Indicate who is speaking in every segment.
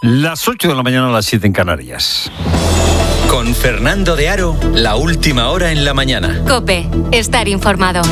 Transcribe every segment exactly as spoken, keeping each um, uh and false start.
Speaker 1: Las ocho de la mañana a las siete en Canarias.
Speaker 2: Con Fernando de Aro, la última hora en la mañana.
Speaker 3: COPE, estar informado.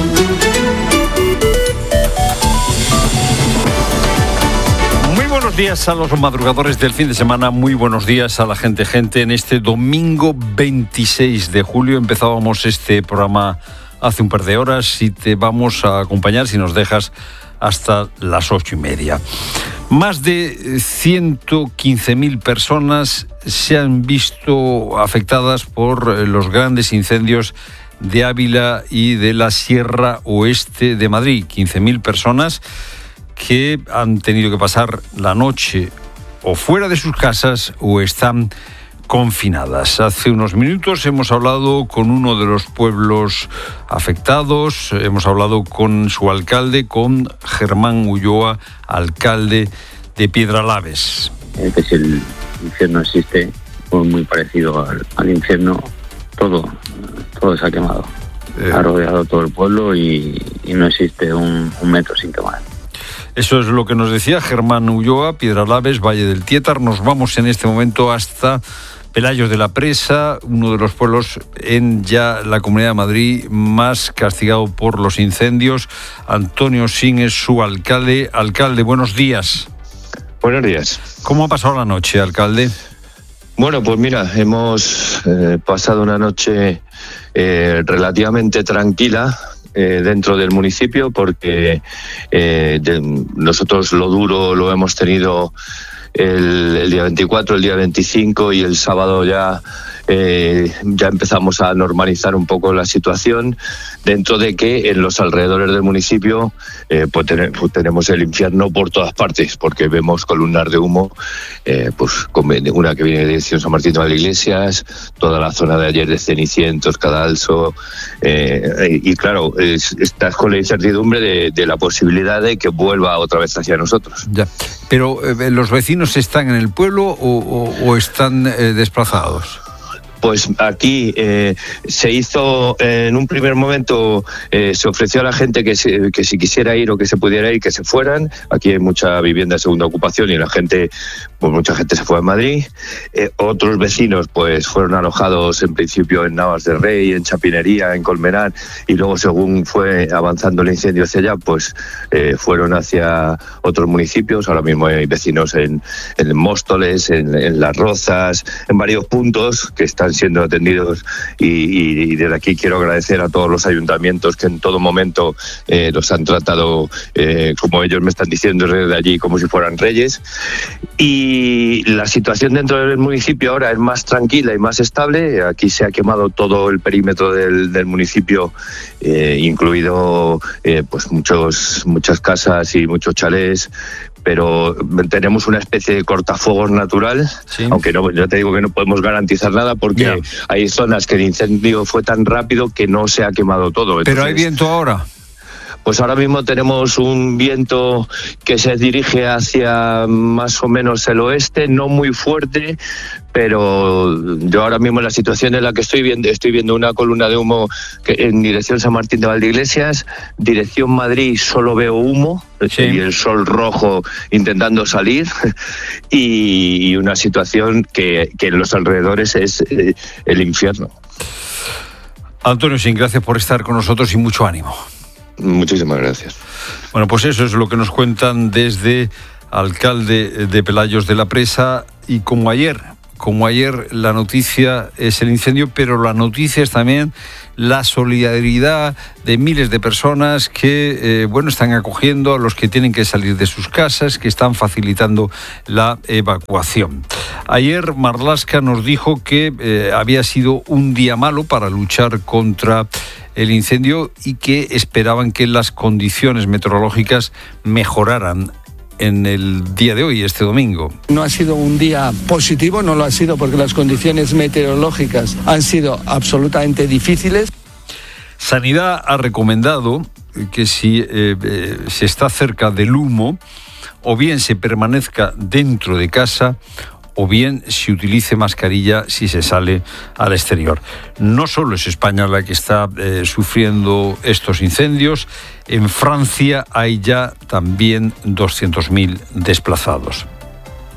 Speaker 1: Muy buenos días a los madrugadores del fin de semana, muy buenos días a la gente, gente. En este domingo veintiséis de julio empezábamos este programa hace un par de horas y te vamos a acompañar, si nos dejas, hasta las ocho y media. Más de ciento quince mil personas se han visto afectadas por los grandes incendios de Ávila y de la Sierra Oeste de Madrid. quince mil personas que han tenido que pasar la noche o fuera de sus casas o están confinadas. Hace unos minutos hemos hablado con uno de los pueblos afectados, hemos hablado con su alcalde, con Germán Ulloa, alcalde de Piedralaves.
Speaker 4: Eh, que si el infierno existe, pues muy parecido al, al infierno, todo, todo se ha quemado. Eh. Ha rodeado todo el pueblo y, y no existe un, un metro sin quemar.
Speaker 1: Eso es lo que nos decía Germán Ulloa, Piedralaves, Valle del Tietar. Nos vamos en este momento hasta Pelayos de la Presa, uno de los pueblos en ya la Comunidad de Madrid más castigado por los incendios. Antonio Sin es su alcalde. Alcalde, buenos días.
Speaker 5: Buenos días.
Speaker 1: ¿Cómo ha pasado la noche, alcalde?
Speaker 5: Bueno, pues mira, hemos eh, pasado una noche eh, relativamente tranquila eh, dentro del municipio porque eh, de, nosotros lo duro lo hemos tenido El, el día veinticuatro, el día veinticinco y el sábado ya eh, ya empezamos a normalizar un poco la situación, dentro de que en los alrededores del municipio eh, pues, ten, pues tenemos el infierno por todas partes, porque vemos columnas de humo, eh, pues una que viene de dirección San Martín de Valdeiglesias, toda la zona de ayer de Cenicientos, Cadalso, eh, y claro, es, estás con la incertidumbre de, de la posibilidad de que vuelva otra vez hacia nosotros.
Speaker 1: Ya. Pero eh, ¿los vecinos están en el pueblo o, o, o están eh, desplazados?
Speaker 5: Pues aquí eh, se hizo, eh, en un primer momento, eh, se ofreció a la gente que, se, que si quisiera ir o que se pudiera ir, que se fueran. Aquí hay mucha vivienda de segunda ocupación y la gente, pues mucha gente se fue a Madrid. Eh, otros vecinos pues fueron alojados en principio en Navas de Rey, en Chapinería, en Colmenar, y luego según fue avanzando el incendio hacia allá, pues eh, fueron hacia otros municipios. Ahora mismo hay vecinos en, en Móstoles, en, en Las Rozas, en varios puntos que están siendo atendidos y, y, y desde aquí quiero agradecer a todos los ayuntamientos que en todo momento eh, los han tratado eh, como ellos me están diciendo desde allí, como si fueran reyes. Y la situación dentro del municipio ahora es más tranquila y más estable. Aquí se ha quemado todo el perímetro del, del municipio, eh, incluido eh, pues muchos muchas casas y muchos chalés, pero tenemos una especie de cortafuegos natural, sí. Aunque no, yo te digo que no podemos garantizar nada porque yeah. hay zonas que el incendio fue tan rápido que no se ha quemado todo.
Speaker 1: Entonces, ¿pero hay viento ahora?
Speaker 5: Pues ahora mismo tenemos un viento que se dirige hacia más o menos el oeste, no muy fuerte, pero yo ahora mismo en la situación en la que estoy viendo, estoy viendo una columna de humo que en dirección San Martín de Valdeiglesias, dirección Madrid solo veo humo, sí. Y el sol rojo intentando salir, y una situación que, que en los alrededores es eh, el infierno.
Speaker 1: Antonio Sin, gracias por estar con nosotros y mucho ánimo.
Speaker 5: Muchísimas gracias.
Speaker 1: Bueno, pues eso es lo que nos cuentan desde alcalde de Pelayos de la Presa. Y como ayer, como ayer la noticia es el incendio, pero la noticia es también la solidaridad de miles de personas que, eh, bueno, están acogiendo a los que tienen que salir de sus casas, que están facilitando la evacuación. Ayer Marlaska nos dijo que eh, había sido un día malo para luchar contra el incendio y que esperaban que las condiciones meteorológicas mejoraran en el día de hoy, este domingo.
Speaker 6: No ha sido un día positivo, no lo ha sido porque las condiciones meteorológicas han sido absolutamente difíciles.
Speaker 1: Sanidad ha recomendado que si eh, eh, se está cerca del humo, o bien se permanezca dentro de casa, o bien se utilice mascarilla si se sale al exterior. No solo es España la que está eh, sufriendo estos incendios, en Francia hay ya también doscientos mil desplazados.